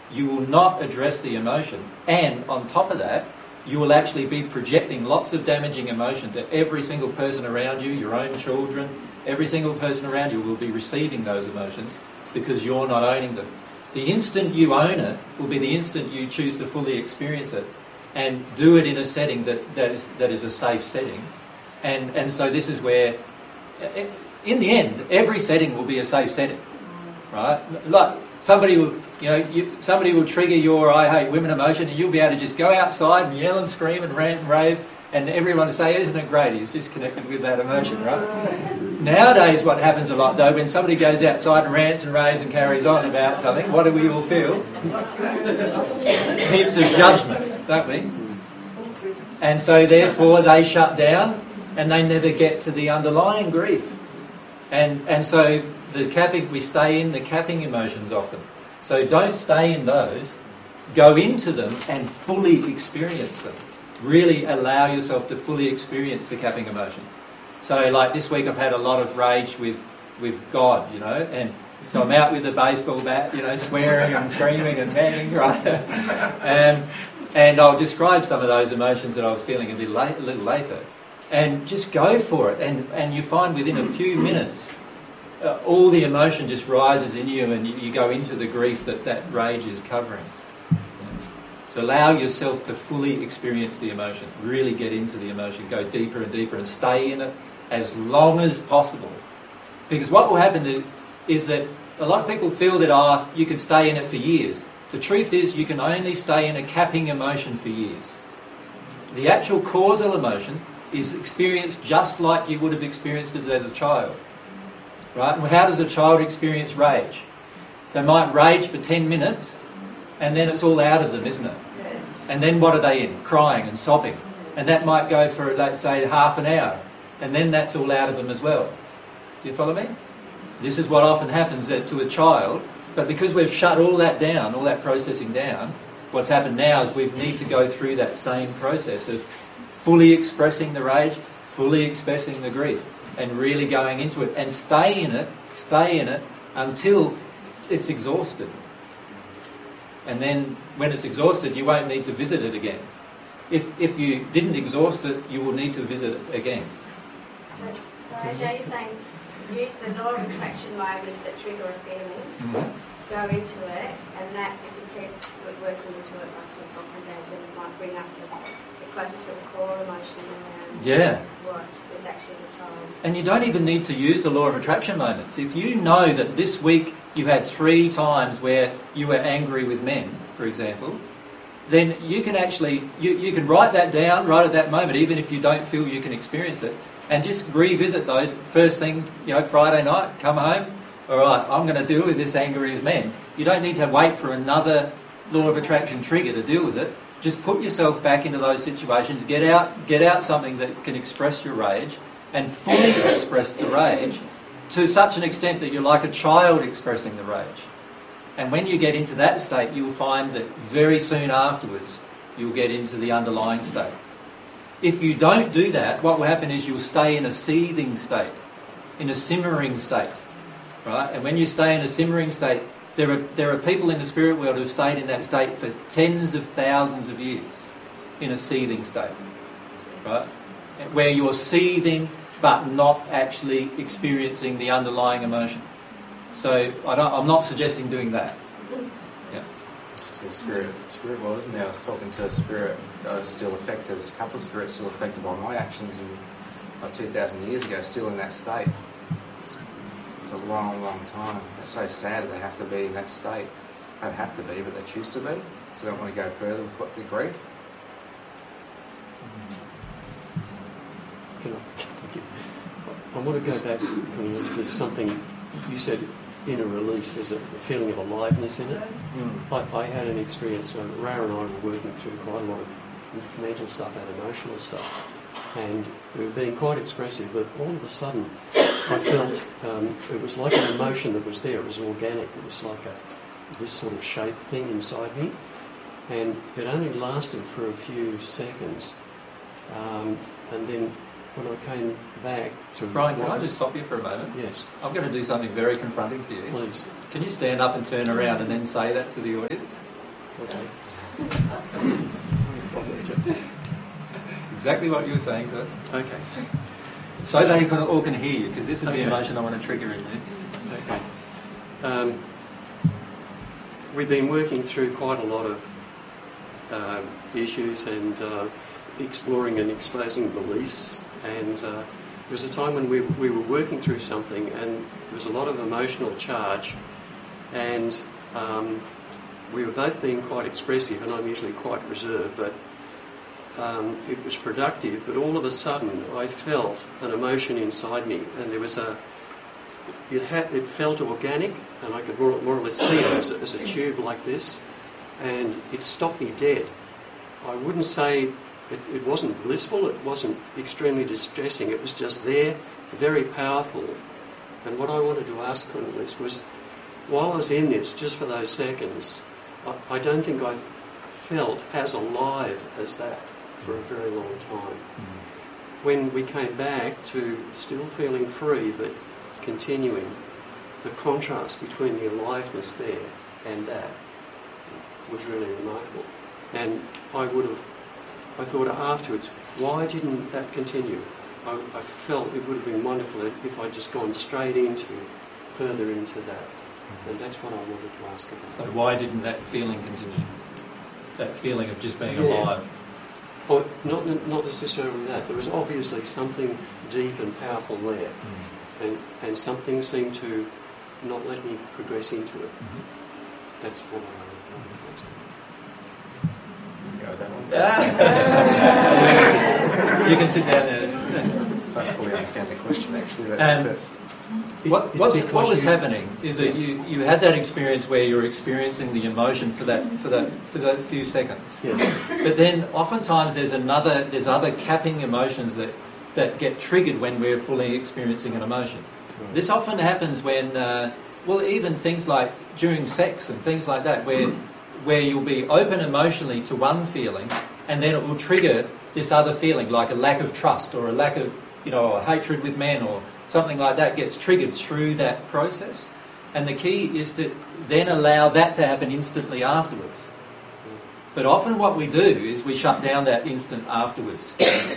you will not address the emotion. And on top of that, you will actually be projecting lots of damaging emotion to every single person around you, your own children, every single person around you will be receiving those emotions because you're not owning them. The instant you own it will be the instant you choose to fully experience it and do it in a setting that is a safe setting. And so this is where, in the end, every setting will be a safe setting, right? Like somebody will trigger your "I hate women" emotion, and you'll be able to just go outside and yell and scream and rant and rave, and everyone will say, "Isn't it great? He's just connected with that emotion," right? Nowadays, what happens a lot though, when somebody goes outside and rants and raves and carries on about something, what do we all feel? Heaps of judgment, don't we? And so therefore they shut down and they never get to the underlying grief. And so the capping, we stay in the capping emotions often. So don't stay in those. Go into them and fully experience them. Really allow yourself to fully experience the capping emotion. So like this week I've had a lot of rage with God, and so I'm out with a baseball bat, swearing and screaming and banging, right? And I'll describe some of those emotions that I was feeling a little later. And just go for it. And you find within a few minutes, all the emotion just rises in you and you go into the grief that rage is covering. So allow yourself to fully experience the emotion. Really get into the emotion. Go deeper and deeper and stay in it as long as possible. Because what will happen is that a lot of people feel that you can stay in it for years. The truth is you can only stay in a capping emotion for years. The actual causal emotion is experienced just like you would have experienced as a child. Right? And how does a child experience rage? They might rage for 10 minutes and then it's all out of them, isn't it? And then what are they in? Crying and sobbing. And that might go for, let's say, half an hour. And then that's all out of them as well. Do you follow me? This is what often happens to a child. But because we've shut all that down, all that processing down, what's happened now is we need to go through that same process of fully expressing the rage, fully expressing the grief, and really going into it. And stay in it until it's exhausted. And then when it's exhausted, you won't need to visit it again. If you didn't exhaust it, you will need to visit it again. So AJ is saying, use the law of attraction moments that trigger a feeling, go into it, and that if you keep working into it like some thoughts and then it might bring up the closer to the core emotion around what is actually the child. And you don't even need to use the law of attraction moments. If you know that this week you had 3 times where you were angry with men, for example, then you can actually, you can write that down right at that moment, even if you don't feel you can experience it, and just revisit those first thing, Friday night, come home, all right, I'm going to deal with this angry with men. You don't need to wait for another law of attraction trigger to deal with it. Just put yourself back into those situations, get out something that can express your rage, and fully express the rage to such an extent that you're like a child expressing the rage. And when you get into that state, you'll find that very soon afterwards, you'll get into the underlying state. If you don't do that, what will happen is you'll stay in a seething state, in a simmering state, right? And when you stay in a simmering state, there are people in the spirit world who've stayed in that state for tens of thousands of years, in a seething state, right? Where you're seething but not actually experiencing the underlying emotion. So I'm not suggesting doing that. Yeah. The spirit world, isn't there? I was talking to a spirit still affected, a couple of spirits still affected by my actions like 2,000 years ago, still in that state. It's a long, long time. It's so sad that they have to be in that state. They don't have to be, but they choose to be. So they don't want to go further with the grief. I want to go back to something you said. In a release, there's a feeling of aliveness in it. I had an experience where Ra and I were working through quite a lot of mental stuff and emotional stuff, and we were being quite expressive, but all of a sudden I felt it was like an emotion that was there. It was organic. It was like this sort of shape thing inside me, and it only lasted for a few seconds, and then when I came back to... Brian, can I just stop you for a moment? Yes. I'm going to do something very confronting for you. Please. Can you stand up and turn around and then say that to the audience? Okay. Exactly what you were saying to us. Okay. So they all can hear you, because this is the emotion I want to trigger in you. Okay. We've been working through quite a lot of issues and exploring and exposing beliefs. And there was a time when we were working through something, and there was a lot of emotional charge, and we were both being quite expressive, and I'm usually quite reserved, but it was productive. But all of a sudden I felt an emotion inside me, and there was it felt organic, and I could more or less see it as a tube like this, and it stopped me dead. I wouldn't say it wasn't blissful, it wasn't extremely distressing, it was just there, very powerful. And what I wanted to ask Cornelis was, while I was in this, just for those seconds, I don't think I felt as alive as that for a very long time. When we came back to still feeling free but continuing, the contrast between the aliveness there and that was really remarkable. And I thought afterwards, why didn't that continue? I felt it would have been wonderful if I'd just gone further into that. And that's what I wanted to ask about. So why didn't that feeling continue? That feeling of just being Yes. alive? Well, not necessarily that. There was obviously something deep and powerful there. And something seemed to not let me progress into it. That's what I Go that one. You can sit down there. So I fully understand the question, actually. And That's it. what was happening is that you had that experience where you're experiencing the emotion for that few seconds. Yes. But then oftentimes there's other capping emotions that get triggered when we're fully experiencing an emotion. Right. This often happens when, even things like during sex and things like that, where you'll be open emotionally to one feeling, and then it will trigger this other feeling, like a lack of trust or a lack of, or hatred with men or something like that gets triggered through that process. And the key is to then allow that to happen instantly afterwards. But often what we do is we shut down that instant afterwards.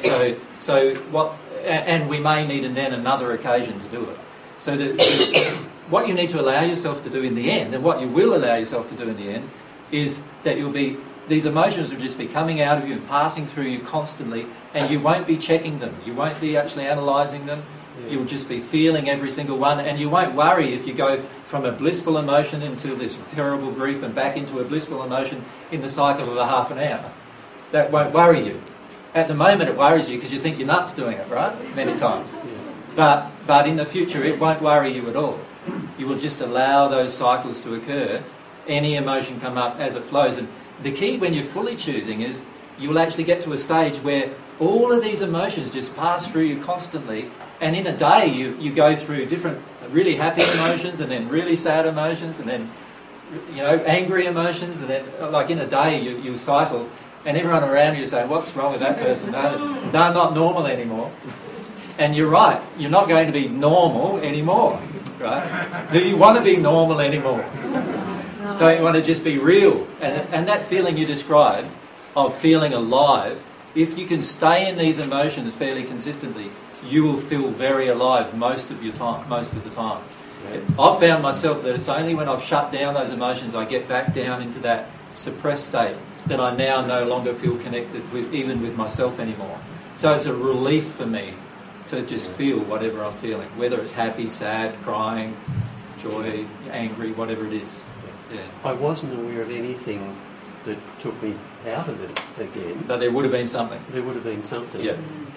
And we may need then another occasion to do it. So what you need to allow yourself to do in the end, and what you will allow yourself to do in the end, is that these emotions will just be coming out of you and passing through you constantly, and you won't be checking them. You won't be actually analysing them. Yeah. You'll just be feeling every single one, and you won't worry if you go from a blissful emotion into this terrible grief and back into a blissful emotion in the cycle of a half an hour. That won't worry you. At the moment it worries you because you think you're nuts doing it, right? Many times. Yeah. But in the future it won't worry you at all. You will just allow those cycles to occur, any emotion come up as it flows. And the key when you're fully choosing is you will actually get to a stage where all of these emotions just pass through you constantly, and in a day you go through different really happy emotions and then really sad emotions and then angry emotions, and then like in a day you cycle, and everyone around you say, what's wrong with that person? They're not normal anymore. And you're right, you're not going to be normal anymore, right? Do you want to be normal anymore? Don't you want to just be real? And that feeling you described of feeling alive, if you can stay in these emotions fairly consistently, you will feel very alive most of the time. Yeah. I've found myself that it's only when I've shut down those emotions I get back down into that suppressed state that I now no longer feel connected even with myself anymore. So it's a relief for me to just feel whatever I'm feeling, whether it's happy, sad, crying, joy, angry, whatever it is. Yeah. I wasn't aware of anything that took me out of it again. But there would have been something. There would have been something. Yeah.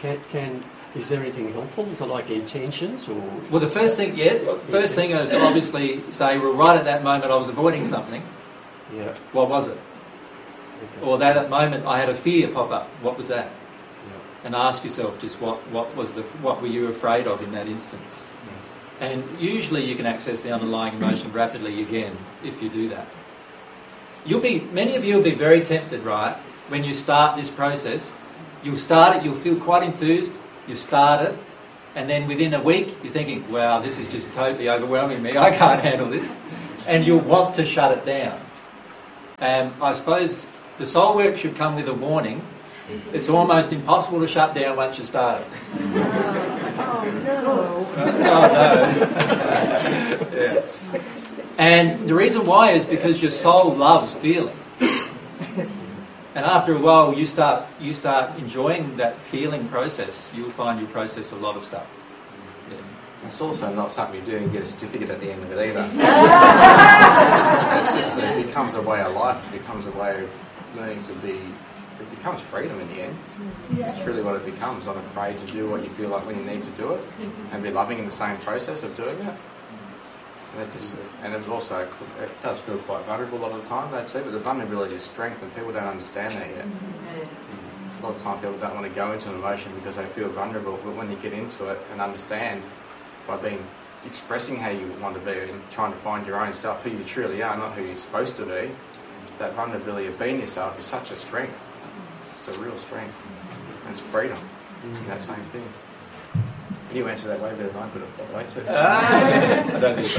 Is there anything helpful for like intentions or? Well, the first thing is obviously say, well, right at that moment I was avoiding something. Yeah. What was it? Okay. Or that at moment I had a fear pop up. What was that? Yeah. And ask yourself just what were you afraid of in that instance? Yeah. And usually you can access the underlying emotion rapidly again if you do that. Many of you will be very tempted, right? When you start this process, you'll start it, you'll feel quite enthused, you start it, and then within a week you're thinking, wow, this is just totally overwhelming me, I can't handle this. And you'll want to shut it down. I suppose the soul work should come with a warning. It's almost impossible to shut down once you start it. Oh, no. Yeah. And the reason why is because your soul loves feeling. And after a while, you start enjoying that feeling process. You'll find you process a lot of stuff. Yeah. It's also not something you do and get a certificate at the end of it either. It becomes a way of life. It becomes a way of learning to be. It becomes freedom in the end. It's truly what it becomes. Not afraid to do what you feel like when you need to do it, and be loving in the same process of doing it. And it also it does feel quite vulnerable a lot of the time though too. But the vulnerability is strength, and people don't understand that yet. A lot of time people don't want to go into an emotion because they feel vulnerable. But when you get into it and understand by expressing how you want to be and trying to find your own self, who you truly are, not who you're supposed to be, that vulnerability of being yourself is such a strength. It's a real strength. And it's freedom in that same thing. You answer that way better than I could have, by the way, too. I don't think so.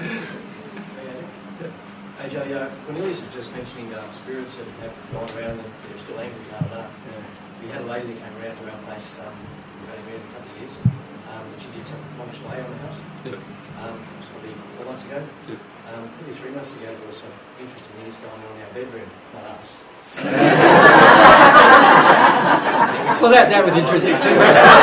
AJ, Cornelius was just mentioning spirits that have gone around and they're still angry, We had a lady that came around to our place, we've only met a couple of years, and she did some Monash lay on the house. Yep. It was probably 4 months ago. Yep. Probably 3 months ago, there was some interesting things going on in our bedroom, not us. Well, that was interesting too.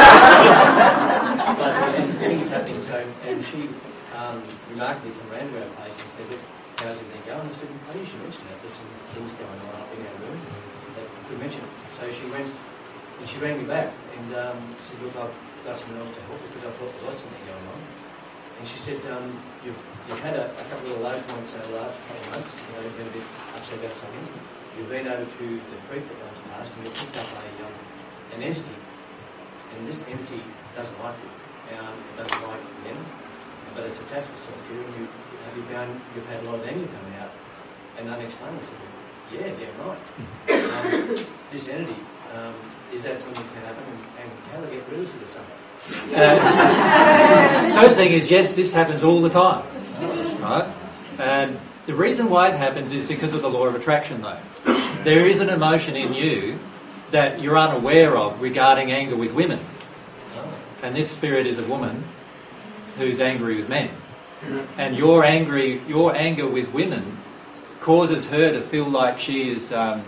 But there were some things happening, and she remarkably came around to our place and said, how's everything going? I said, oh, you should mention that. There's some things going on up in our room that we mentioned. So she went, and she rang me back and said, look, I've got someone else to help because I thought there was something going on. And she said, you've had a couple of low points over the last couple of months. You've been a bit upset about something. You've been over to the creek that runs past and you've picked up an entity. And this entity doesn't like you. It doesn't like them, but it's attached to itself to you. And you've had a lot of anger coming out and unexplained. I said, yeah, right. This entity, is that something that can happen? And how do they get rid of it or something? First thing is, yes, this happens all the time. Right? And the reason why it happens is because of the law of attraction, though. There is an emotion in you that you're unaware of regarding anger with women. And this spirit is a woman who's angry with men. And your anger with women causes her to feel like she is,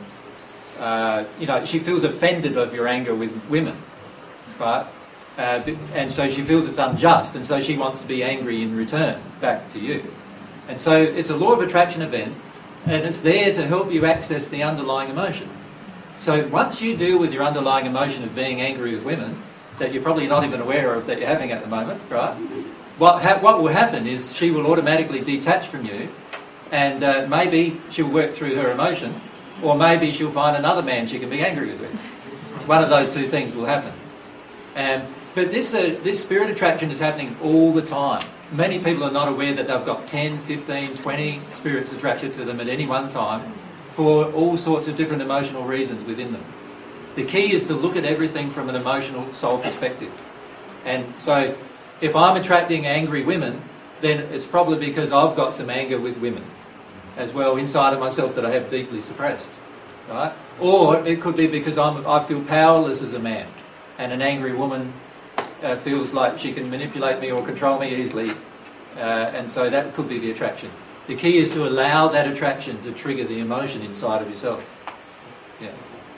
she feels offended of your anger with women, right? And so she feels it's unjust, and so she wants to be angry in return back to you. And so it's a law of attraction event, and it's there to help you access the underlying emotion. So once you deal with your underlying emotion of being angry with women, that you're probably not even aware of that you're having at the moment, right? What will happen is she will automatically detach from you, and maybe she'll work through her emotion, or maybe she'll find another man she can be angry with. One of those two things will happen. But this spirit attraction is happening all the time. Many people are not aware that they've got 10, 15, 20 spirits attracted to them at any one time for all sorts of different emotional reasons within them. The key is to look at everything from an emotional soul perspective. And so if I'm attracting angry women, then it's probably because I've got some anger with women as well inside of myself that I have deeply suppressed. Right? Or it could be because I feel powerless as a man, and an angry woman feels like she can manipulate me or control me easily, and so that could be the attraction. The key is to allow that attraction to trigger the emotion inside of yourself. Yeah.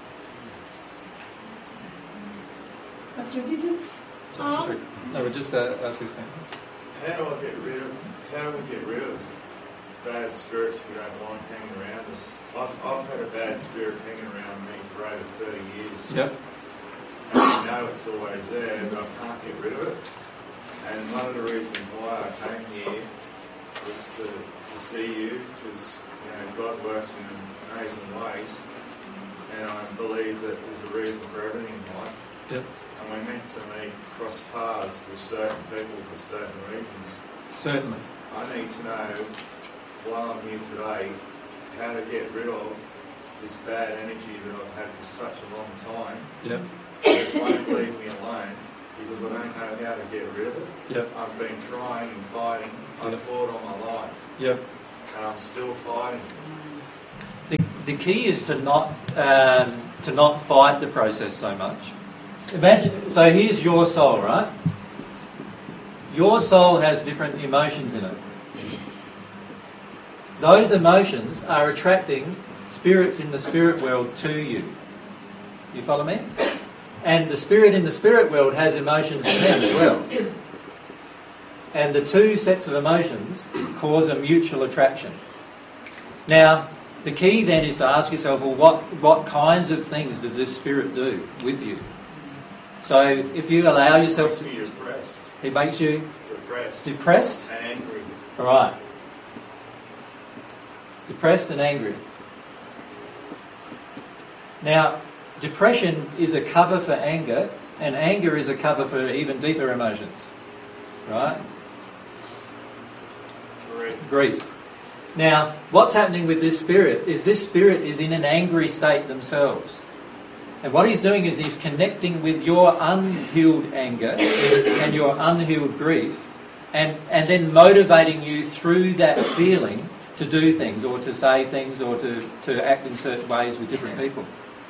But you didn't. No, we're just ask this thing. How do we get rid of bad spirits we don't want hanging around us? I've had a bad spirit hanging around me for over 30 years. Yep. And I know it's always there, but I can't get rid of it. And one of the reasons why I came here was to see you, because God works in amazing ways, and I believe that there's a reason for everything in life. Yep. And we're meant to cross paths with certain people for certain reasons. Certainly. I need to know, while I'm here today, how to get rid of this bad energy that I've had for such a long time. Yep. It won't leave me alone because I don't know how to get rid of it. Yep. I've been trying and fighting. I've fought all my life. Yep. And I'm still fighting. The key is to not fight the process so much. Imagine. So here's your soul, right? Your soul has different emotions in it. Those emotions are attracting spirits in the spirit world to you. You follow me? And the spirit in the spirit world has emotions in them as well. And the two sets of emotions cause a mutual attraction. Now, the key then is to ask yourself, well, what kinds of things does this spirit do with you? So if you allow yourself to... depressed. It makes you... Depressed. And angry. All right. Depressed and angry. Now, depression is a cover for anger, and anger is a cover for even deeper emotions. Right? Grief. Now, what's happening with this spirit is in an angry state themselves. And what he's doing is he's connecting with your unhealed anger and your unhealed grief, and then motivating you through that feeling to do things or to say things or to act in certain ways with different people.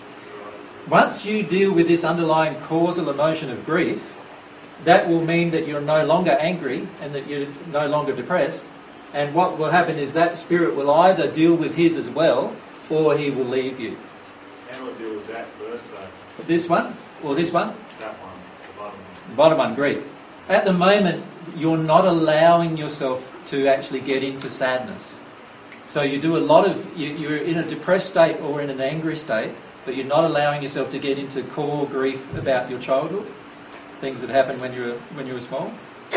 Once you deal with this underlying causal emotion of grief, that will mean that you're no longer angry and that you're no longer depressed. And what will happen is that spirit will either deal with his as well, or he will leave you. And we'll deal with that first, though. This one? Or this one? That one, the bottom one. The bottom one, grief. At the moment, you're not allowing yourself to actually get into sadness. So you do a lot of... You're in a depressed state or in an angry state, but you're not allowing yourself to get into core grief about your childhood, things that happened when you were small.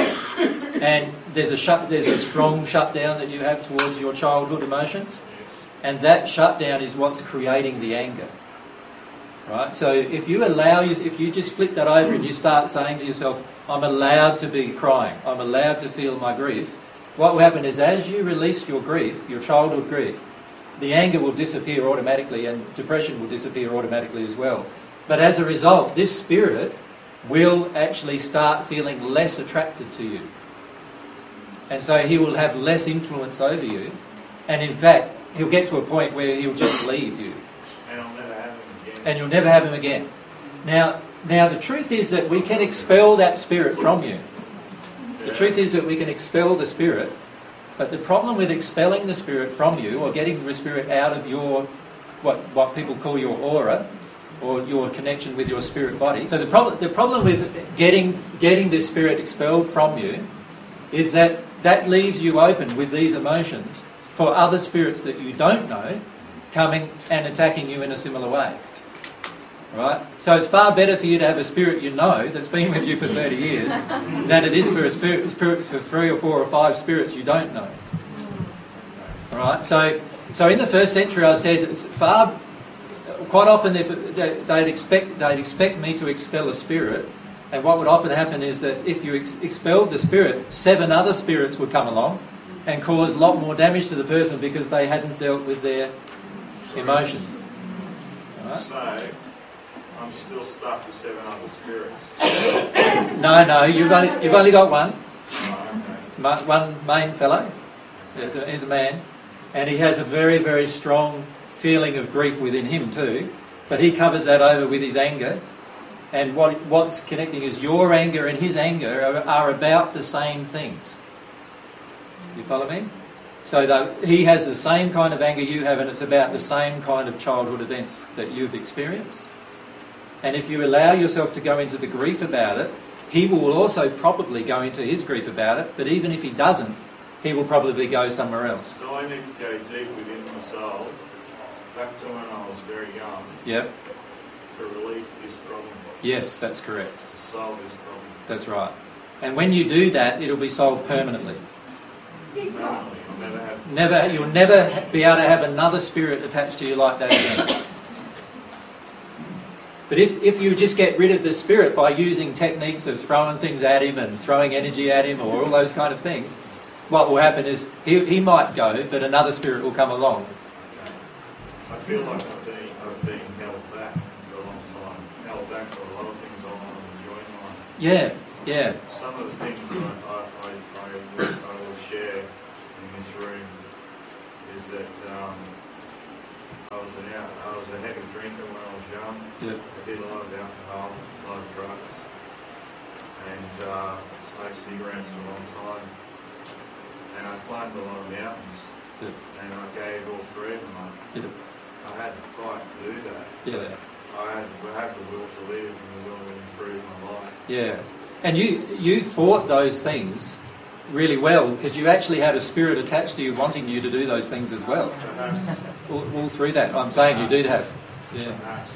And there's a strong shutdown that you have towards your childhood emotions, and that shutdown is what's creating the anger. Right? So if you just flip that over and you start saying to yourself, I'm allowed to be crying, I'm allowed to feel my grief, what will happen is as you release your grief, your childhood grief, the anger will disappear automatically and depression will disappear automatically as well. But as a result, this spirit will actually start feeling less attracted to you. And so he will have less influence over you. And in fact, he'll get to a point where he'll just leave you. And I'll never have him again. And you'll never have him again. Now the truth is that we can expel that spirit from you. The truth is that we can expel the spirit. But the problem with expelling the spirit from you, or getting the spirit out of your, what people call your aura, or your connection with your spirit body. So the problem with getting this spirit expelled from you is that leaves you open with these emotions for other spirits that you don't know coming and attacking you in a similar way. Right? So it's far better for you to have a spirit you know that's been with you for 30 years than it is for a spirit for 3 or 4 or 5 spirits you don't know. Right? So in the first century, I said it's far. Quite often, they'd expect me to expel a spirit, and what would often happen is that if you expelled the spirit, 7 other spirits would come along and cause a lot more damage to the person because they hadn't dealt with their emotion. Right? So, I'm still stuck with 7 other spirits. No, you've only got one. Oh, okay. One main fellow. He's a man, and he has a very, very strong feeling of grief within him too, but he covers that over with his anger, and what's connecting is your anger and his anger are about the same things. You follow me? So he has the same kind of anger you have, and it's about the same kind of childhood events that you've experienced. And if you allow yourself to go into the grief about it, he will also probably go into his grief about it, but even if he doesn't, he will probably go somewhere else. So I need to go deep within my soul, back to when I was very young, Yep. to relieve this problem, Yes, that's correct. to solve this problem. That's right. And when you do that, it'll be solved permanently. Permanently, I'll never have. You'll never be able to have another spirit attached to you like that again. But if you just get rid of the spirit by using techniques of throwing things at him and throwing energy at him or all those kind of things, what will happen is he might go, but another spirit will come along. I feel like I've been held back for a long time. Held back for a lot of things I want to enjoy in life. Yeah. Some of the things I will share in this room is that I was a heavy drinker when I was young. Yeah. I did a lot of alcohol, a lot of drugs, and smoked cigarettes for a long time. And I climbed a lot of mountains, and I gave all three of them up. Yeah. I had to fight to do that. Yeah. I had the will to live and the will to improve my life. Yeah. And you fought those things really well because you actually had a spirit attached to you wanting you to do those things as well. Perhaps. All through that. I'm saying you did have. Yeah. Perhaps.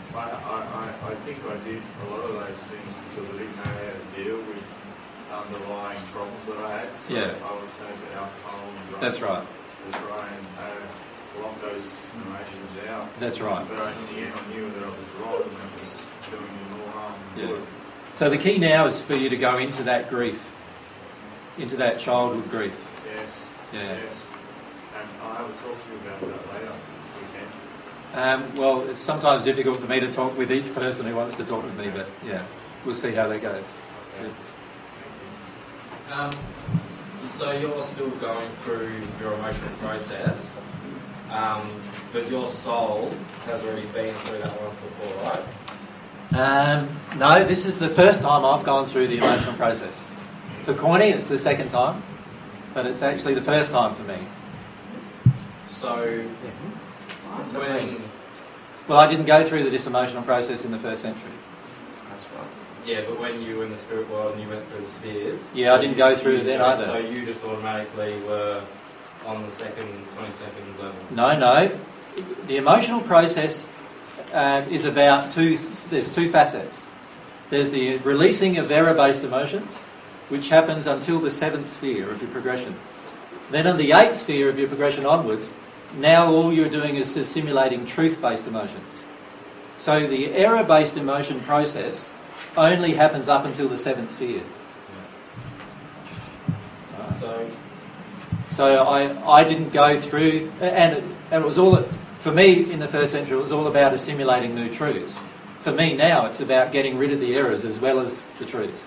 I think I did a lot of those things because I didn't know how to deal with underlying problems that I had. So Yeah. I would turn to alcohol and drugs. That's right. To try and block those emotions out. That's right. But in the end I knew that I was wrong and it was doing me more harm than good. So the key now is for you to go into that grief, into that childhood grief. Yes. Yeah. Yes. And I'll have a talk to you about that later if we can. Well, it's sometimes difficult for me to talk with each person who wants to talk with me, but yeah, we'll see how that goes. Okay. Good. So you're still going through your emotional process, but your soul has already been through that once before, right? No, this is the first time I've gone through the emotional process. For Corny, it's the second time, but it's actually the first time for me. So when... Well, I didn't go through this emotional process in the first century. That's right. Yeah, but when you were in the spirit world and you went through the spheres... Yeah, I didn't go through it then either. So you just automatically were on the 22nd level? No. The emotional process is about there's two facets. There's the releasing of error-based emotions, which happens until the 7th sphere of your progression. Then on the 8th sphere of your progression onwards, now all you're doing is simulating truth-based emotions. So the error-based emotion process only happens up until the 7th sphere. So I didn't go through, and it was all, for me in the first century, it was all about assimilating new truths. For me now, it's about getting rid of the errors as well as the truths.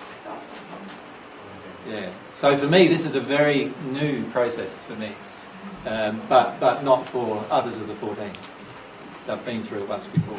Yeah. So for me, this is a very new process for me, but not for others of the 14. They've been through it once before.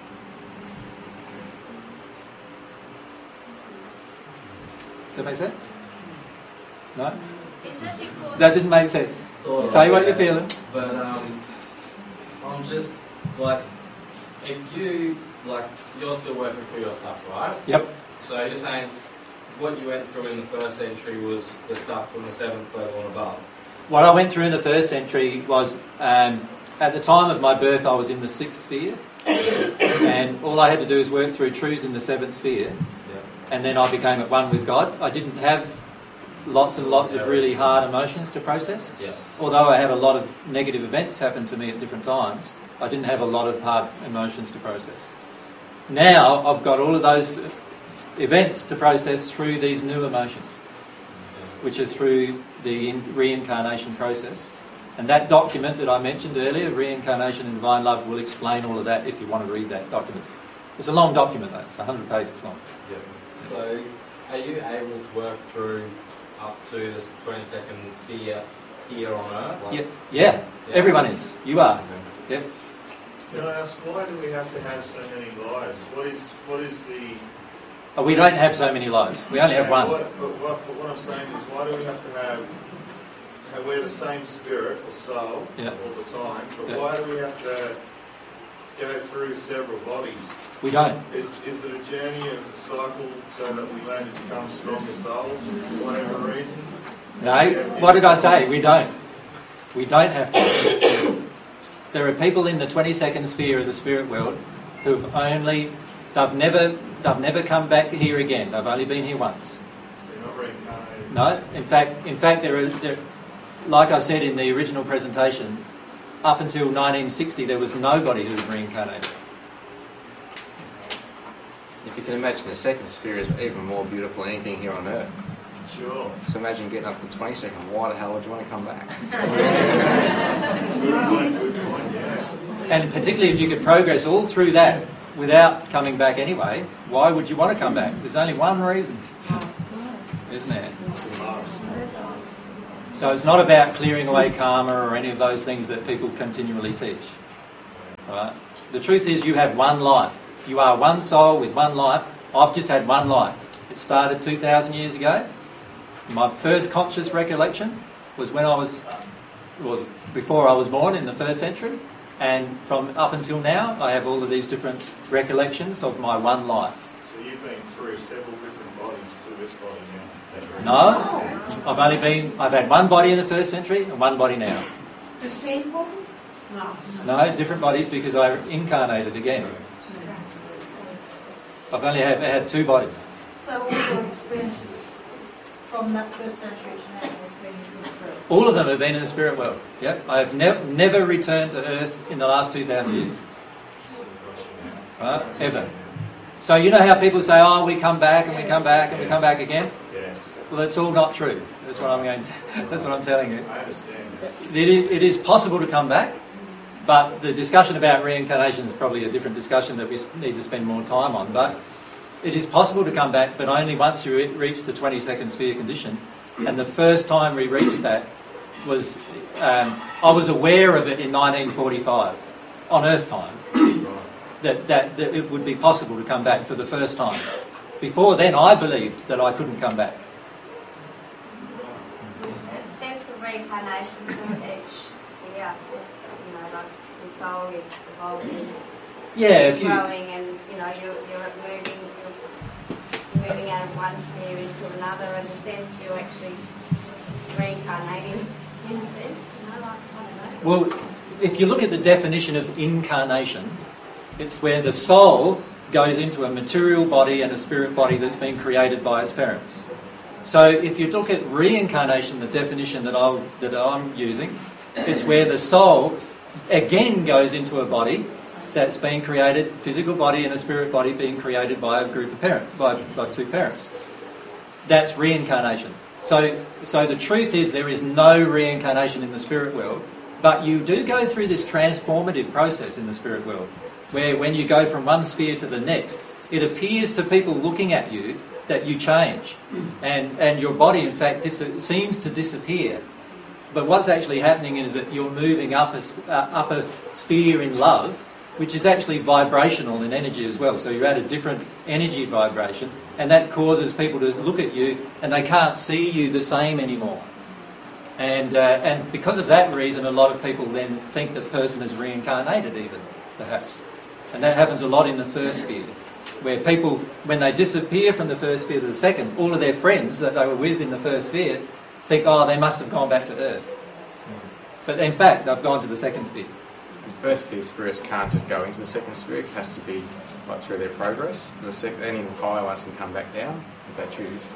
Does that make sense? No? Is that because... That didn't make sense. Sort of, Say what yeah. you're feeling. But I'm just, like, if you, like, you're still working through your stuff, right? Yep. So you're saying what you went through in the first century was the stuff from the 7th level and above? What I went through in the first century was, at the time of my birth, I was in the 6th sphere, and all I had to do is work through truths in the 7th sphere, and then I became at one with God. I didn't have lots and lots of really hard emotions to process. Yeah. Although I had a lot of negative events happen to me at different times, I didn't have a lot of hard emotions to process. Now I've got all of those events to process through these new emotions, which are through the reincarnation process. And that document that I mentioned earlier, Reincarnation and Divine Love, will explain all of that if you want to read that document. It's a long document though, it's 100 pages long. Yeah. So are you able to work through up to the 22nd sphere here on Earth? Like, Yeah, everyone is. You are. Yep. Can I ask, why do we have to have so many lives? What is the... Oh, we don't have so many lives. We only have one. But what I'm saying is, why do we have to have we're the same spirit or soul all the time, but why do we have to go through several bodies? We don't. Is it a journey of a cycle so that we learn to become stronger souls for whatever reason? No, what did I say? We don't. We don't have to. There are people in the 22nd sphere of the spirit world who've they've never come back here again. They've only been here once. They're not reincarnated. No, in fact, there, like I said in the original presentation, up until 1960 there was nobody who was reincarnated. If you can imagine, the second sphere is even more beautiful than anything here on Earth. Sure. So imagine getting up to the 22nd. Why the hell would you want to come back? Good point, yeah. And particularly if you could progress all through that without coming back anyway, why would you want to come back? There's only one reason, isn't there? So it's not about clearing away karma or any of those things that people continually teach. Right? The truth is you have one life. You are one soul with one life. I've just had one life. It started 2,000 years ago. My first conscious recollection was when I was, well, before I was born in the 1st century. And from up until now, I have all of these different recollections of my one life. So you've been through several different bodies to this body now? No, I've had one body in the 1st century and one body now. The same body? No. No, different bodies because I incarnated again. I've only had 2 bodies. So all your experiences from that 1st century to now has been in the spirit? All of them have been in the spirit world. Yep. I have never returned to Earth in the last 2,000 years. Right? Ever. So you know how people say, oh, we come back and we come back and we come back again? Yes. Well, that's all not true. That's what I'm telling you. I understand that. It is possible to come back, but the discussion about reincarnation is probably a different discussion that we need to spend more time on. But it is possible to come back, but only once you reach the 22nd sphere condition. And the first time we reached that was, I was aware of it in 1945, on Earth time, that it would be possible to come back for the first time. Before then, I believed that I couldn't come back. A sense of reincarnation through each sphere, like the soul is evolving, growing, and you're moving out of one sphere into another. In a sense, you're actually reincarnating. In a sense, I don't know. Well, if you look at the definition of incarnation, it's where the soul goes into a material body and a spirit body that's been created by its parents. So if you look at reincarnation, the definition that I'm using, it's where the soul again goes into a body that's been created, physical body and a spirit body being created by a group of parents, by 2 parents. That's reincarnation. So the truth is there is no reincarnation in the spirit world, but you do go through this transformative process in the spirit world, where when you go from one sphere to the next, it appears to people looking at you that you change, and your body in fact seems to disappear. But what's actually happening is that you're moving up a sphere in love, which is actually vibrational in energy as well. So you're at a different energy vibration, and that causes people to look at you and they can't see you the same anymore. And because of that reason, a lot of people then think the person is reincarnated even, perhaps. And that happens a lot in the first sphere, where people, when they disappear from the first sphere to the second, all of their friends that they were with in the first sphere think, oh, they must have gone back to Earth. But in fact, they've gone to the second sphere. The first sphere spirits can't just go into the second sphere, it has to be like through their progress. Any of the higher ones can come back down if they choose.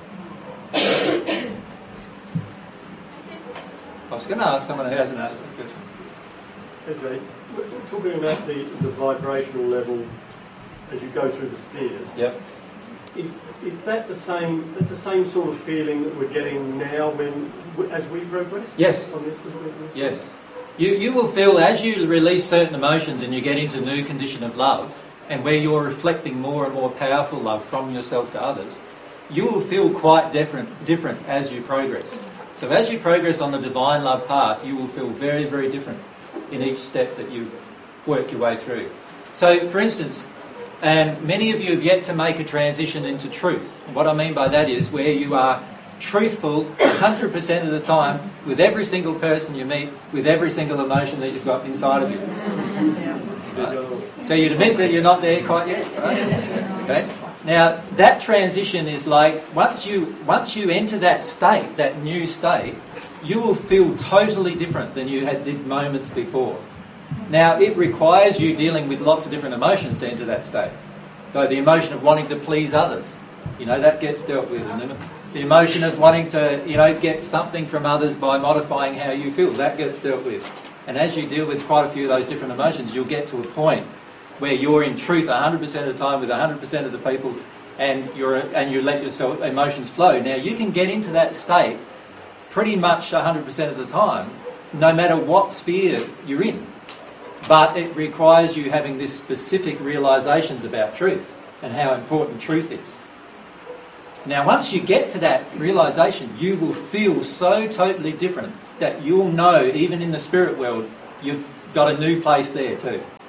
I was going to ask someone who hasn't asked that question. Okay, talking about the vibrational level as you go through the spheres. Yep. Is that the same? That's the same sort of feeling that we're getting now as we progress. Yes. On this Yes. You will feel as you release certain emotions and you get into new condition of love, and where you're reflecting more and more powerful love from yourself to others, you will feel quite different as you progress. So as you progress on the divine love path, you will feel very, very different in each step that you work your way through. So, for instance, many of you have yet to make a transition into truth. What I mean by that is where you are truthful 100% of the time with every single person you meet, with every single emotion that you've got inside of you. Right? So you'd admit that you're not there quite yet, right? Okay. Now that transition is like once you enter that state, that new state, you will feel totally different than you did moments before. Now it requires you dealing with lots of different emotions to enter that state. So the emotion of wanting to please others, that gets dealt with. And the emotion of wanting to, get something from others by modifying how you feel, that gets dealt with. And as you deal with quite a few of those different emotions, you'll get to a point where you're in truth 100% of the time with 100% of the people, and you let yourself emotions flow. Now you can get into that state pretty much 100% of the time, no matter what sphere you're in. But it requires you having this specific realizations about truth and how important truth is. Now once you get to that realization, you will feel so totally different that you'll know, even in the spirit world, you've got a new place there too.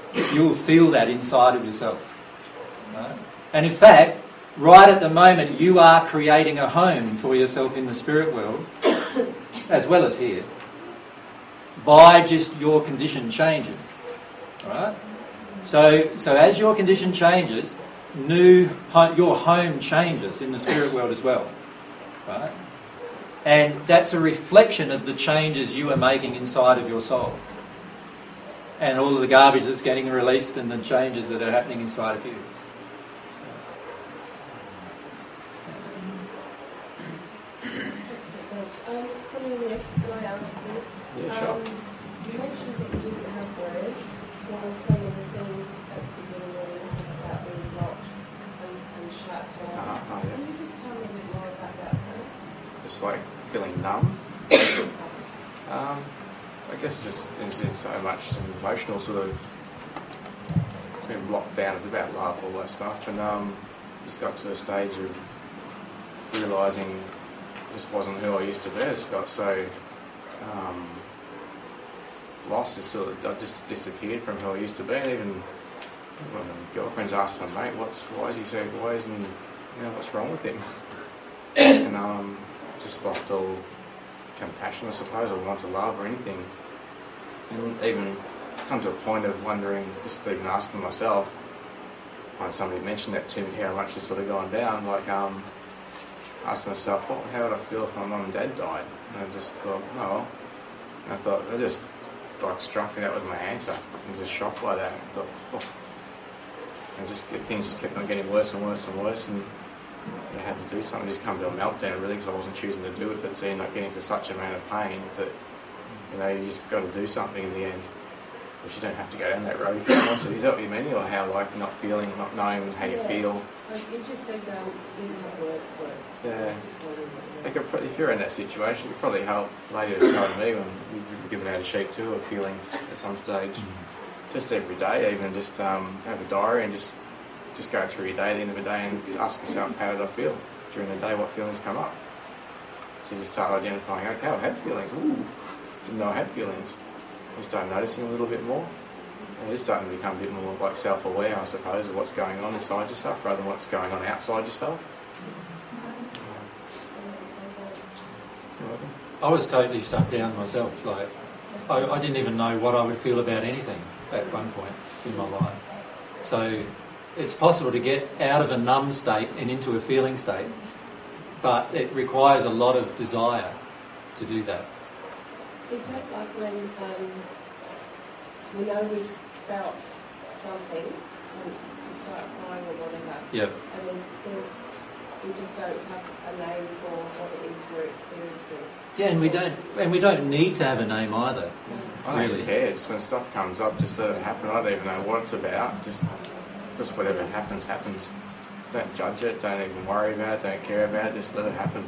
You will feel that inside of yourself. Right? And in fact, right at the moment, you are creating a home for yourself in the spirit world, as well as here, by just your condition changing. Right? So as your condition changes, your home changes in the spirit world as well. Right? And that's a reflection of the changes you are making inside of your soul. And all of the garbage that's getting released and the changes that are happening inside of you. Cornelius, can I ask you? Yeah, sure. You mentioned that you didn't have words for some of the things at the beginning when you talked about being locked and shut down. Yeah. Can you just tell me a bit more about that, please? Just like feeling numb. I guess just in so much emotional sort of, it's been blocked down. It's about love, all that stuff, and just got to a stage of realising just wasn't who I used to be. I just got so lost. I just disappeared from who I used to be. And even when my girlfriend's asked my mate, why isn't what's wrong with him? And just lost all compassion, I suppose, or want to love or anything. And even come to a point of wondering, just even asking myself, when somebody mentioned that to me, how much it's sort of gone down, like asked myself, how would I feel if my mum and dad died? And I just thought, and I thought, it just like struck me, that was my answer. I was just shocked by that. I thought, and things just kept on getting worse and worse and worse, and I had to do something. Just come to a meltdown really, because I wasn't choosing to do with it. So you end up getting to such amount of pain that you just got to do something in the end. But you don't have to go down that road if you don't want to. Is that what you mean, or how like not feeling, not knowing how you feel? You just said you didn't have words for it. So Yeah. If you're in that situation, it could probably help. Lady was telling me when you've given out a sheet too of feelings at some stage. Just every day, even just have a diary and just go through your day at the end of the day and ask yourself, how did I feel during the day? What feelings come up? So you just start identifying, okay, I had feelings. Ooh, didn't know I had feelings. You start noticing a little bit more. And you're starting to become a bit more like self-aware, I suppose, of what's going on inside yourself rather than what's going on outside yourself. I was totally shut down myself. Like, I didn't even know what I would feel about anything at one point in my life. So it's possible to get out of a numb state and into a feeling state, but it requires a lot of desire to do that. Is that like when we know we've felt something and we start crying or whatever? Yep. And we just don't have a name for what it is we're experiencing. Yeah, and we don't need to have a name either. I don't care. Just when stuff comes up, just let it happen. I don't even know what it's about. Just whatever happens, happens. Don't judge it. Don't even worry about it. Don't care about it. Just let it happen.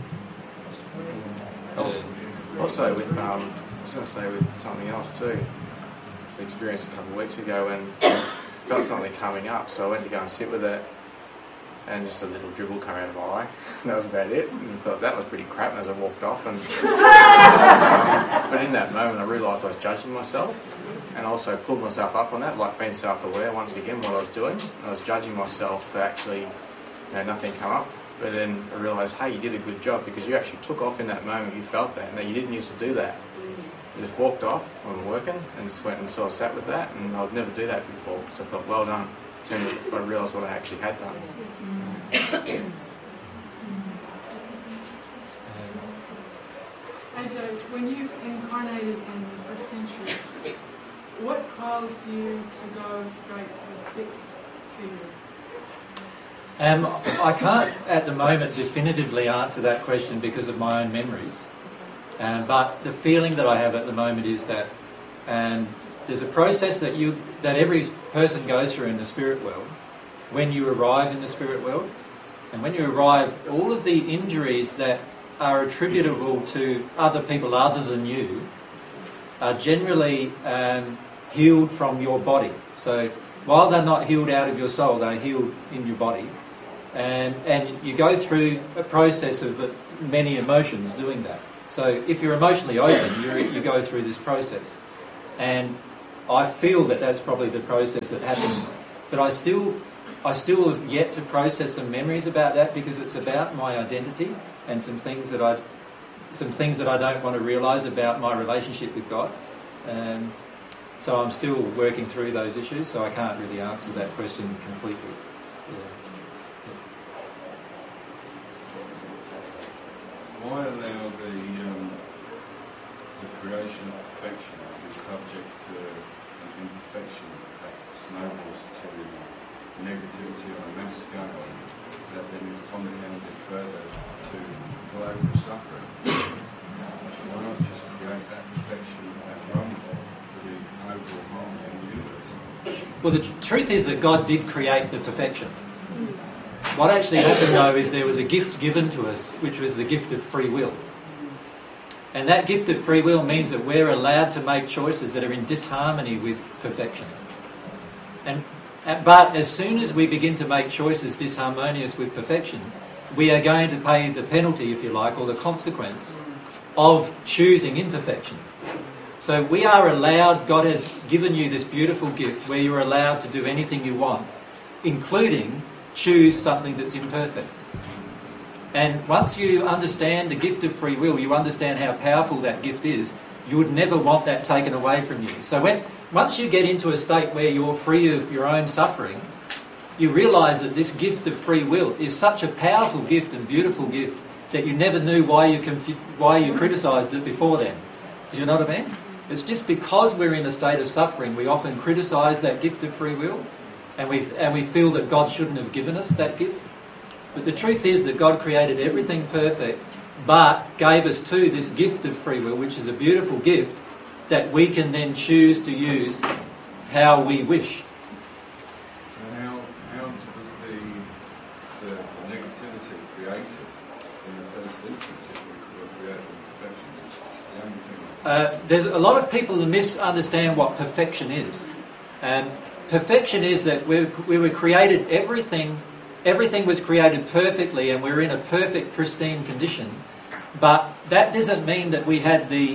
Also with I was going to say with something else too. I was experienced a couple of weeks ago when got something coming up, so I went to go and sit with it, and just a little dribble came out of my eye. That was about it. And I thought that was pretty crap as I walked off. And but in that moment I realised I was judging myself, and also pulled myself up on that, like being self-aware once again what I was doing. I was judging myself for actually nothing come up. But then I realised, hey, you did a good job because you actually took off in that moment. You felt that, and you didn't used to do that. You just walked off when we were working and just went and sort of sat with that, and I would never do that before. So I thought, well done. Then I realised what I actually had done. AJ, when you incarnated in the first century, what caused you to go straight to the 6 figures? I can't at the moment definitively answer that question because of my own memories. But the feeling that I have at the moment is that there's a process that every person goes through in the spirit world when you arrive in the spirit world. And when you arrive, all of the injuries that are attributable to other people other than you are generally healed from your body. So while they're not healed out of your soul, they're healed in your body. And you go through a process of many emotions doing that. So if you're emotionally open, you go through this process. And I feel that that's probably the process that happened, but I still have yet to process some memories about that, because it's about my identity and some things that I don't want to realise about my relationship with God. So I'm still working through those issues, so I can't really answer that question completely. Why allow the creation of perfection to be subject to an imperfection that snowballs to negativity on a mass scale that then is compounded further to global suffering? Why not just create that perfection at one point for the overall harmony in the universe? Well, the truth is that God did create the perfection. What actually happened, though, is there was a gift given to us, which was the gift of free will. And that gift of free will means that we're allowed to make choices that are in disharmony with perfection. But as soon as we begin to make choices disharmonious with perfection, we are going to pay the penalty, if you like, or the consequence of choosing imperfection. So we are allowed, God has given you this beautiful gift where you're allowed to do anything you want, including choose something that's imperfect. And once you understand the gift of free will, you understand how powerful that gift is, you would never want that taken away from you. So once you get into a state where you're free of your own suffering, you realise that this gift of free will is such a powerful gift and beautiful gift that you never knew why you criticised it before then. Do you know what I mean? It's just because we're in a state of suffering, we often criticise that gift of free will, and we feel that God shouldn't have given us that gift. But the truth is that God created everything perfect, but gave us too this gift of free will, which is a beautiful gift that we can then choose to use how we wish. So how was the negativity created in the first instance if we were created in perfection? It's the only thing. There's a lot of people who misunderstand what perfection is. Perfection is that we were created, everything was created perfectly, and we're in a perfect, pristine condition. But that doesn't mean that we had the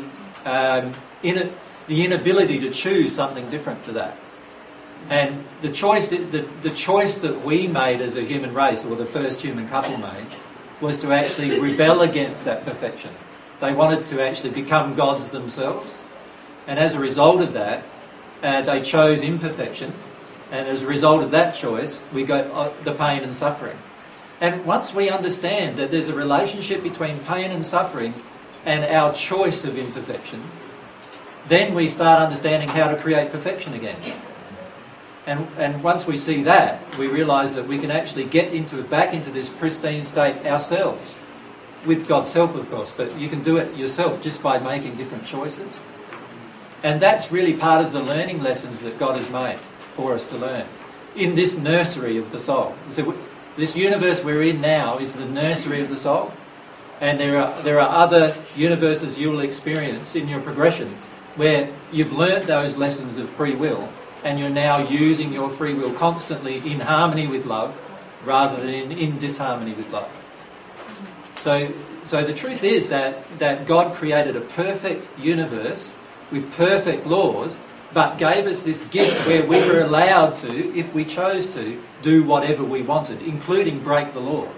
inability to choose something different to that. And the choice that we made as a human race, or the first human couple made, was to actually rebel against that perfection. They wanted to actually become gods themselves. And as a result of that, they chose imperfection. And as a result of that choice, we got the pain and suffering. And once we understand that there's a relationship between pain and suffering and our choice of imperfection, then we start understanding how to create perfection again. And once we see that, we realise that we can actually get back into this pristine state ourselves, with God's help, of course. But you can do it yourself just by making different choices. And that's really part of the learning lessons that God has made for us to learn in this nursery of the soul. So this universe we're in now is the nursery of the soul, and there are other universes you will experience in your progression where you've learnt those lessons of free will, and you're now using your free will constantly in harmony with love rather than in disharmony with love. So the truth is that God created a perfect universe with perfect laws, but gave us this gift where we were allowed to, if we chose to, do whatever we wanted, including break the law.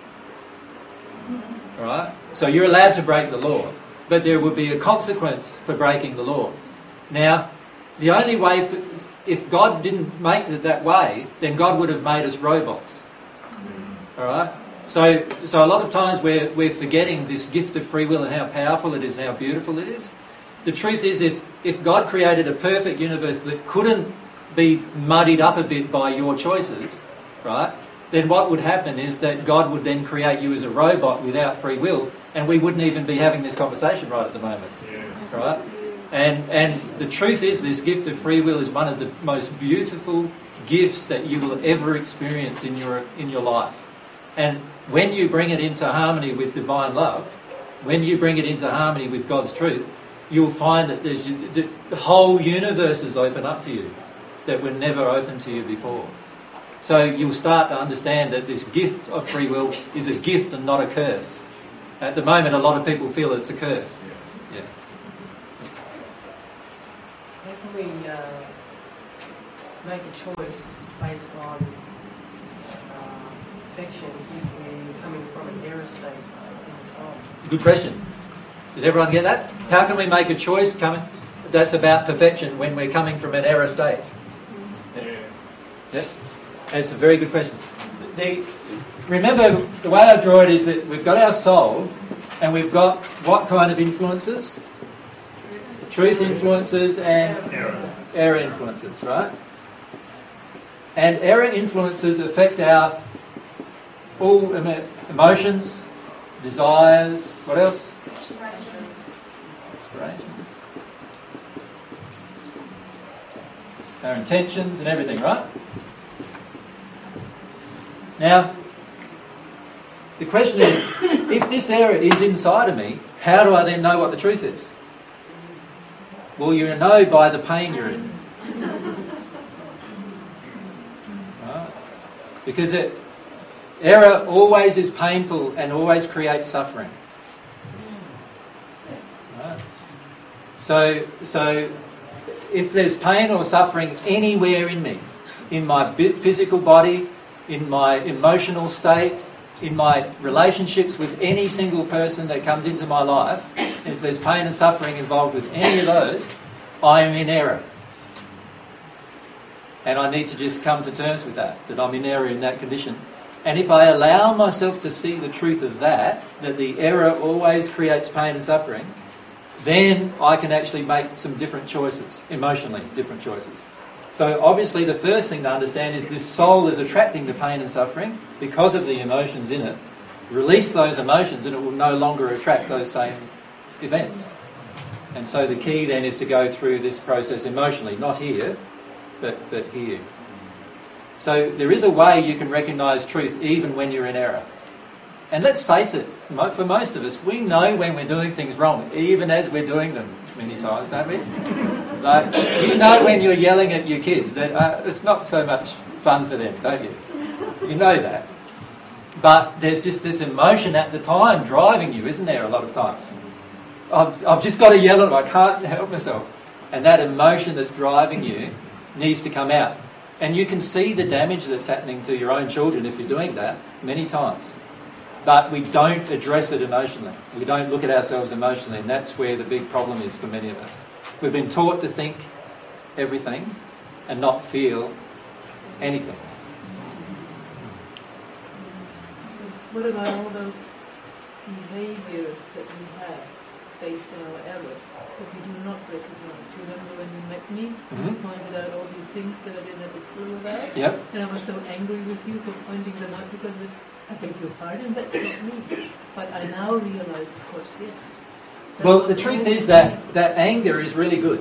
Right? So you're allowed to break the law, but there will be a consequence for breaking the law. Now, the only way, if God didn't make it that way, then God would have made us robots. All right? So a lot of times we're forgetting this gift of free will and how powerful it is and how beautiful it is. The truth is, if God created a perfect universe that couldn't be muddied up a bit by your choices, right, then what would happen is that God would then create you as a robot without free will, and we wouldn't even be having this conversation right at the moment. Yeah. Right? And the truth is, this gift of free will is one of the most beautiful gifts that you will ever experience in your life. And when you bring it into harmony with divine love, when you bring it into harmony with God's truth, you'll find that the whole universe is open up to you that were never open to you before. So you'll start to understand that this gift of free will is a gift and not a curse. At the moment, a lot of people feel it's a curse. Yeah. How can we make a choice based on perfection if we're coming from an error state in the soul? Good question. Did everyone get that? How can we make a choice that's about perfection when we're coming from an error state? Yeah. It's a very good question. Remember, the way I draw it is that we've got our soul and we've got what kind of influences? Truth influences and error influences, right? And error influences affect our all emotions, desires, what else? Aspirations. Our intentions and everything, right? Now, the question is, if this error is inside of me, how do I then know what the truth is? Well, you know by the pain you're in. Right? Because error always is painful and always creates suffering. Right? So if there's pain or suffering anywhere in me, in my physical body, in my emotional state, in my relationships with any single person that comes into my life, and if there's pain and suffering involved with any of those, I am in error. And I need to just come to terms with that I'm in error in that condition. And if I allow myself to see the truth of that the error always creates pain and suffering, then I can actually make some different choices, emotionally different choices. So obviously the first thing to understand is this soul is attracting the pain and suffering because of the emotions in it. Release those emotions and it will no longer attract those same events. And so the key then is to go through this process emotionally, not here, but here. So there is a way you can recognise truth even when you're in error. And let's face it, for most of us, we know when we're doing things wrong, even as we're doing them many times, don't we? Like, you know when you're yelling at your kids that it's not so much fun for them, don't you? You know that. But there's just this emotion at the time driving you, isn't there, a lot of times? I've just got to yell at them, I can't help myself. And that emotion that's driving you needs to come out. And you can see the damage that's happening to your own children if you're doing that many times. But we don't address it emotionally. We don't look at ourselves emotionally, and that's where the big problem is for many of us. We've been taught to think everything and not feel anything. What about all those behaviors that we have based on our errors that we do not recognize? Remember when you met me, you pointed out all these things that I didn't have a clue about? Yep. And I was so angry with you for pointing them out because I beg your pardon, that's not me. But I now realize, of course, yes. Well, the truth is that anger is really good.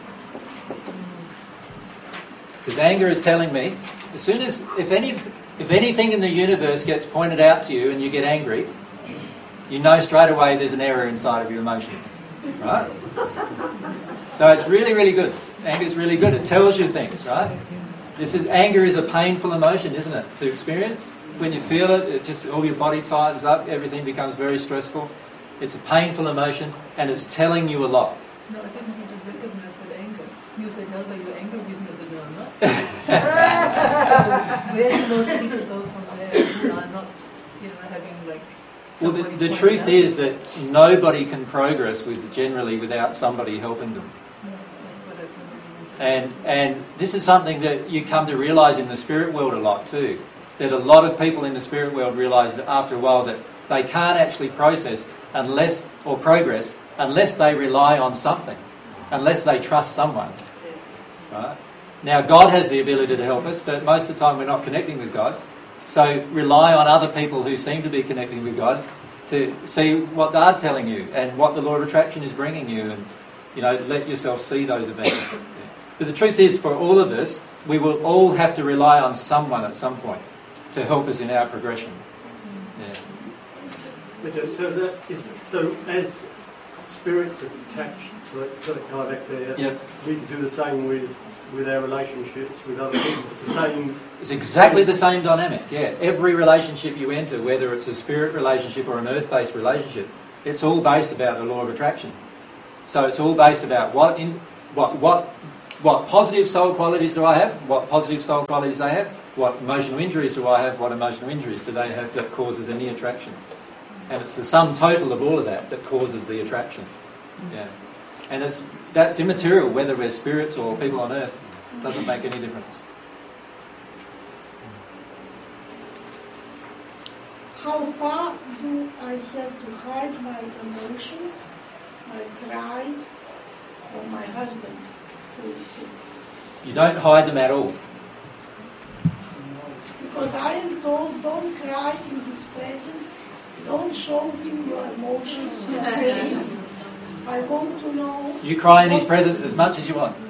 Because anger is telling me, as soon as, if anything in the universe gets pointed out to you and you get angry, you know straight away there's an error inside of your emotion. Right? So it's really, really good. Anger is really good. It tells you things, right? Anger is a painful emotion, isn't it, to experience? When you feel it just all your body tightens up, everything becomes very stressful. It's a painful emotion, and it's telling you a lot. No, I didn't even recognize that anger. You said, "Help, are you angry?" I said, "No, I'm not." So where do most people go from there? Who are not, having like. Well, the truth is that nobody can progress generally without somebody helping them. Yeah, that's what I think. And this is something that you come to realise in the spirit world a lot too. That a lot of people in the spirit world realise that after a while that they can't actually progress unless they rely on something, unless they trust someone. Right? Now, God has the ability to help us, but most of the time we're not connecting with God. So rely on other people who seem to be connecting with God to see what they're telling you and what the law of attraction is bringing you, and let yourself see those events. But the truth is, for all of us, we will all have to rely on someone at some point to help us in our progression. Yeah. Okay, so as spirits are attached to that guy back there, yep. We can do the same with our relationships with other people. It's the same. It's exactly the same dynamic. Yeah, every relationship you enter, whether it's a spirit relationship or an earth-based relationship, it's all based about the law of attraction. So it's all based about what what positive soul qualities do I have? What positive soul qualities they have? What emotional injuries do I have? What emotional injuries do they have that causes any attraction? And it's the sum total of all of that that causes the attraction. Yeah. And that's immaterial whether we're spirits or people on earth. It doesn't make any difference. How far do I have to hide my emotions, my cry, from my husband who is sick? You don't hide them at all. Because I am told, don't cry in his presence, don't show him your emotions, your pain. I want to know... You cry in his presence as much as you want.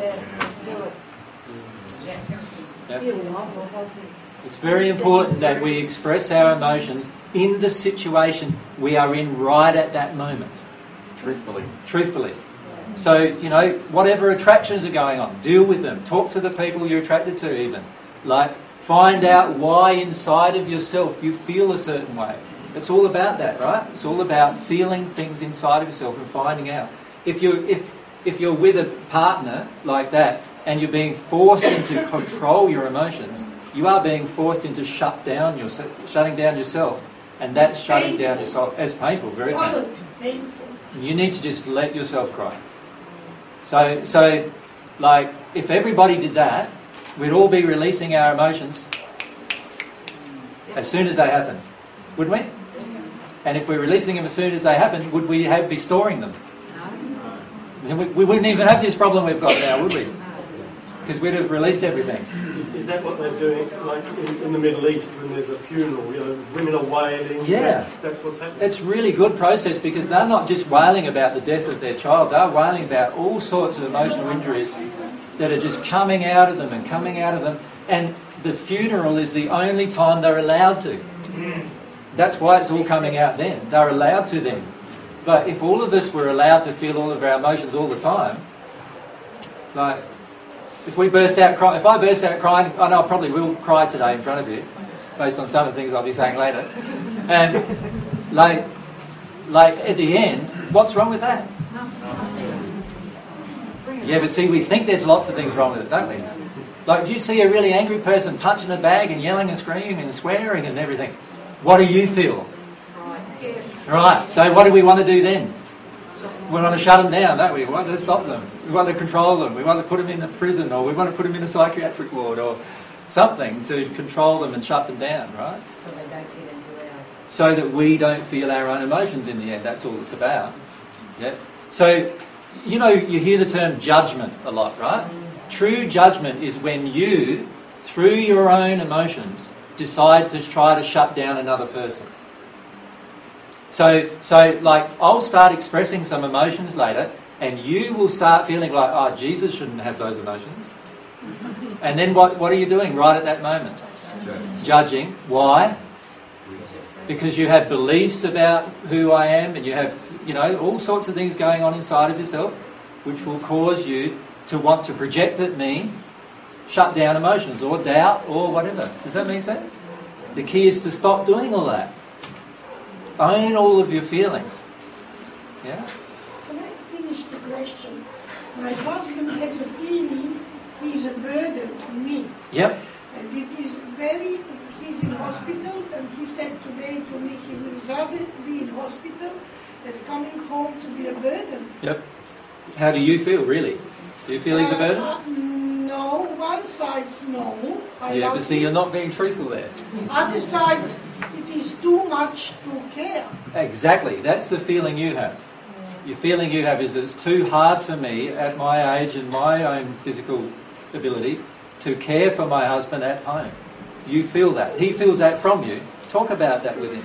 Yep. It's very important that we express our emotions in the situation we are in right at that moment. Truthfully. So, whatever attractions are going on, deal with them. Talk to the people you're attracted to even. Find out why inside of yourself you feel a certain way. It's all about that, right? It's all about feeling things inside of yourself and finding out. If you're with a partner like that and you're being forced into control your emotions, you are being forced into shutting down yourself, and that's shutting down yourself. It's painful, very painful. You need to just let yourself cry. So, if everybody did that, we'd all be releasing our emotions as soon as they happen, wouldn't we? And if we're releasing them as soon as they happen, would we be storing them? We wouldn't even have this problem we've got now, would we? Because we'd have released everything. Is that what they're doing, like in the Middle East, when there's a funeral, women are wailing? Yeah. That's what's happening. It's a really good process because they're not just wailing about the death of their child, they're wailing about all sorts of emotional injuries that are just coming out of them and coming out of them. And the funeral is the only time they're allowed to. That's why it's all coming out then. They're allowed to then. But if all of us were allowed to feel all of our emotions all the time, if I burst out crying, I know I probably will cry today in front of you, based on some of the things I'll be saying later. And at the end, what's wrong with that? Yeah, but see, we think there's lots of things wrong with it, don't we? If you see a really angry person punching a bag and yelling and screaming and swearing and everything, what do you feel? Right, so what do we want to do then? We want to shut them down, don't we? We want to stop them. We want to control them. We want to put them in a prison, or we want to put them in a psychiatric ward or something to control them and shut them down, right? So they don't get into ours. So that we don't feel our own emotions in the end. That's all it's about. Yeah. So, you hear the term judgment a lot, right? True judgment is when you, through your own emotions, decide to try to shut down another person. So I'll start expressing some emotions later, and you will start feeling like, Jesus shouldn't have those emotions. And then what are you doing right at that moment? Judging. Why? Because you have beliefs about who I am, and you have, all sorts of things going on inside of yourself, which will cause you to want to project at me, shut down emotions, or doubt, or whatever. Does that make sense? The key is to stop doing all that. Own all of your feelings. Yeah? Can I finish the question? My husband has a feeling he's a burden to me. Yep. And it is he's in hospital, and he said today to me he would rather be in hospital as coming home to be a burden. Yep. How do you feel, really? Do you feel he's a burden? No, one side's no. But see, you're not being truthful there. Other side's, it is too much to care. Exactly. That's the feeling you have. Your feeling you have is it's too hard for me at my age and my own physical ability to care for my husband at home. You feel that. He feels that from you. Talk about that with him.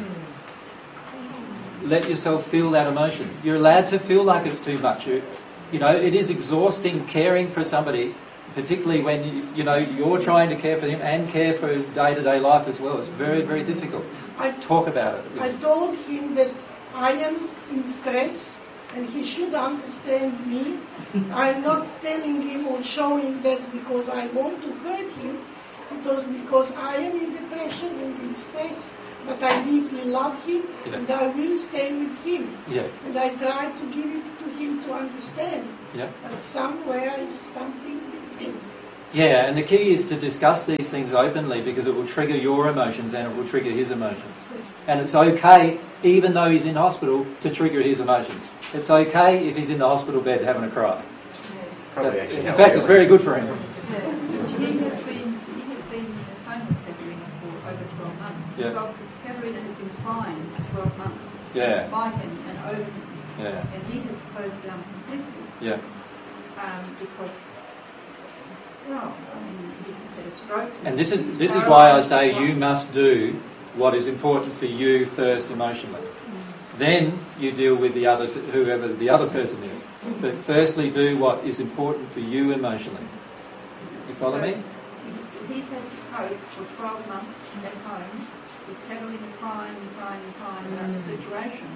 Let yourself feel that emotion. You're allowed to feel like it's too much. It is exhausting caring for somebody, particularly when you're trying to care for him and care for day-to-day life as well. It's very, very difficult. Talk about it. I told him that I am in stress and he should understand me. I'm not telling him or showing that because I want to hurt him. It was because I am in depression and in stress. but I deeply love him, Yeah. and I will stay with him. Yeah. And I try to give it to him to understand. Yeah. But somewhere is something between. Yeah, and the key is to discuss these things openly because it will trigger your emotions and it will trigger his emotions. And it's okay, even though he's in hospital, to trigger his emotions. It's okay if he's in the hospital bed having a cry. Probably actually In help fact, it's you. very good for him. He has been home with Katerina for over 12 months. Yeah. Well, Katerina has been crying for 12 months Yeah. by him and over him. Yeah. And he has closed down completely Yeah. because, well, I mean, he's had a stroke. And this is why I say you must do what is important for you first emotionally. Then you deal with the others, whoever the other person is. But firstly do what is important for you emotionally. You follow me? He's had to cope for 12 months at home with Katerina crying about the situation.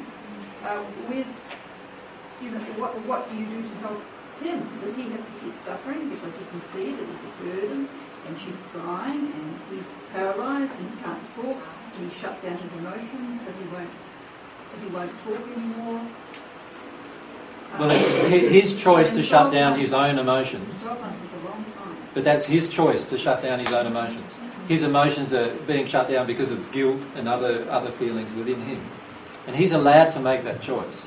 What do you do to help him? Does he have to keep suffering because he can see that there's a burden and she's crying and he's paralysed and he can't talk and he's shut down his emotions so he won't talk anymore? Well, his choice to shut down his own emotions. 12 months is a long time. But that's his choice to shut down his own emotions. His emotions are being shut down because of guilt and other feelings within him. And he's allowed to make that choice.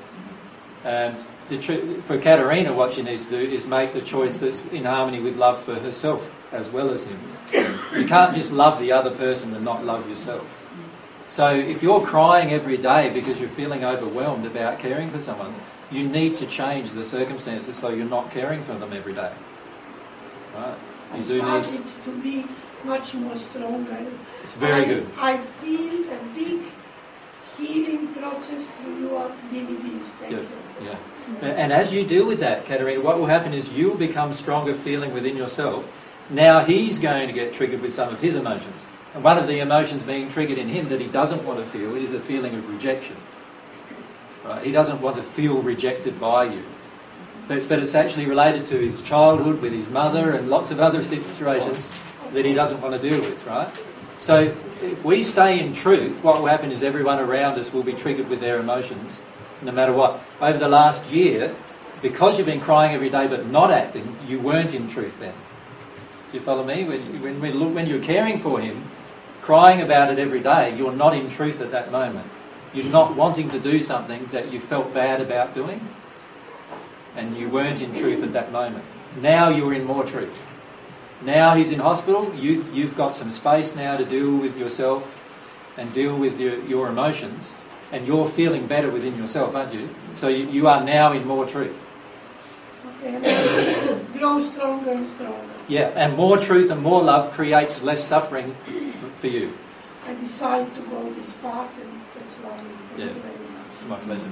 For Katerina, what she needs to do is make the choice that's in harmony with love for herself as well as him. You can't just love the other person and not love yourself. So if you're crying every day because you're feeling overwhelmed about caring for someone, you need to change the circumstances so you're not caring for them every day. Right? I started to be much more stronger. It's very good. I feel a big healing process through your DVDs. Thank you. Yeah. And as you deal with that, Katerina, what will happen is you'll become stronger feeling within yourself. Now he's going to get triggered with some of his emotions. And one of the emotions being triggered in him that he doesn't want to feel is a feeling of rejection. Right? He doesn't want to feel rejected by you. But it's actually related to his childhood with his mother and lots of other situations that he doesn't want to deal with, right? So if we stay in truth, what will happen is everyone around us will be triggered with their emotions, no matter what. Over the last year, because you've been crying every day but not acting, you weren't in truth then. Do you follow me? When you're caring for him, crying about it every day, you're not in truth at that moment. You're not wanting to do something that you felt bad about doing, and you weren't in truth at that moment. Now you're in more truth. Now he's in hospital, you've got some space now to deal with yourself and deal with your emotions, and you're feeling better within yourself, aren't you? So you are now in more truth. Okay, and grow stronger and stronger. Yeah, and more truth and more love creates less suffering for you. I decide to go this path, and that's lovely. Thank you very much. It's my pleasure.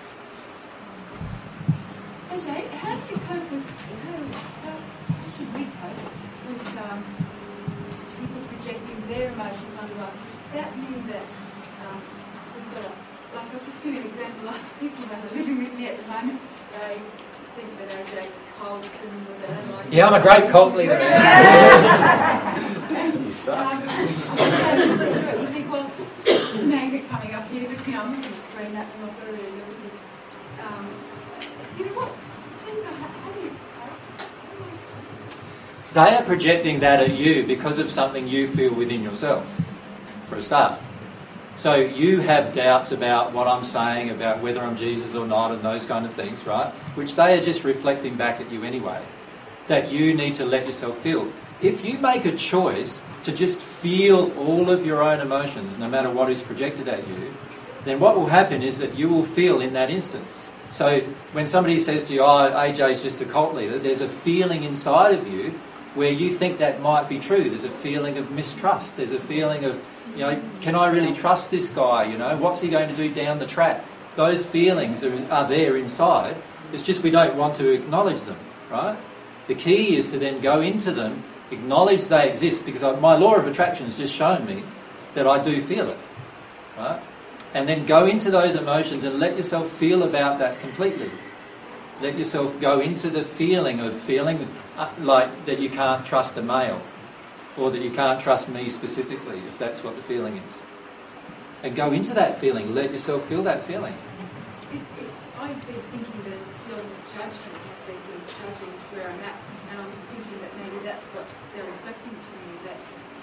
AJ, how do you cope with, how should we cope with people projecting their emotions onto us? Does that mean that we've got I'll just give you an example of people that are living with me at the moment. They think that AJ's a cult and that they don't like Yeah, I'm a great cult leader. You suck. You think, well, there's some anger coming up here, but I'm not going to scream at them, I've got to really lose this. You know what? How do you They are projecting that at you because of something you feel within yourself, for a start. So you have doubts about what I'm saying, about whether I'm Jesus or not, and those kind of things, right? Which they are just reflecting back at you anyway, that you need to let yourself feel. If you make a choice to just feel all of your own emotions, no matter what is projected at you, then what will happen is that you will feel in that instance. So when somebody says to you, oh, AJ's just a cult leader, there's a feeling inside of you where you think that might be true. There's a feeling of mistrust. There's a feeling of, can I really trust this guy? What's he going to do down the track? Those feelings are there inside. It's just we don't want to acknowledge them, right? The key is to then go into them, acknowledge they exist, because my law of attraction has just shown me that I do feel it, right? And then go into those emotions and let yourself feel about that completely. Let yourself go into the feeling of feeling like that you can't trust a male, or that you can't trust me specifically, if that's what the feeling is. and go into that feeling. Let yourself feel that feeling. I've been thinking that it's a feeling of judgment, they're judging where I'm at, and I'm thinking that maybe that's what they're reflecting to me, that